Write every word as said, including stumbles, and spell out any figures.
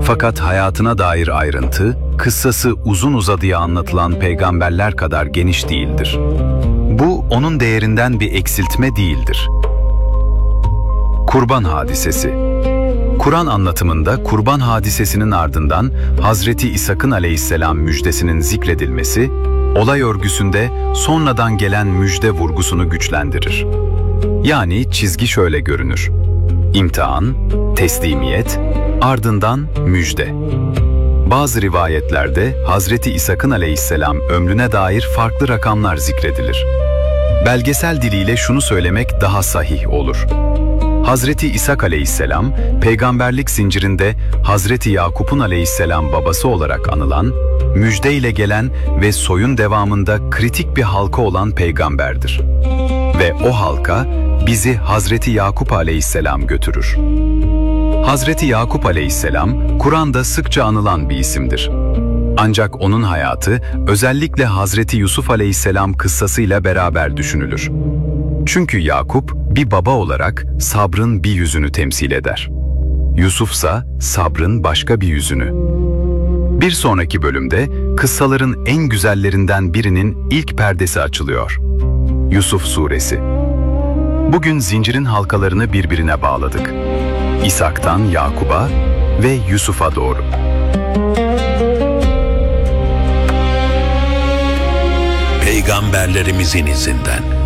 Fakat hayatına dair ayrıntı, kıssası uzun uzadıya anlatılan peygamberler kadar geniş değildir. Bu, onun değerinden bir eksiltme değildir. Kurban hadisesi. Kur'an anlatımında kurban hadisesinin ardından Hazreti İshak'ın aleyhisselam müjdesinin zikredilmesi, olay örgüsünde sonradan gelen müjde vurgusunu güçlendirir. Yani çizgi şöyle görünür: İmtihan, teslimiyet, ardından müjde. Bazı rivayetlerde Hazreti İshak'ın aleyhisselam ömrüne dair farklı rakamlar zikredilir. Belgesel diliyle şunu söylemek daha sahih olur: Hazreti İshak aleyhisselam, peygamberlik zincirinde Hazreti Yakup'un aleyhisselam babası olarak anılan, müjde ile gelen ve soyun devamında kritik bir halka olan peygamberdir. Ve o halka bizi Hazreti Yakup aleyhisselam götürür. Hazreti Yakup aleyhisselam, Kur'an'da sıkça anılan bir isimdir. Ancak onun hayatı özellikle Hazreti Yusuf aleyhisselam kıssasıyla beraber düşünülür. Çünkü Yakup bir baba olarak sabrın bir yüzünü temsil eder. Yusufsa sabrın başka bir yüzünü. Bir sonraki bölümde kıssaların en güzellerinden birinin ilk perdesi açılıyor. Yusuf Suresi. Bugün zincirin halkalarını birbirine bağladık. İshak'tan Yakub'a ve Yusuf'a doğru. Peygamberlerimizin izinden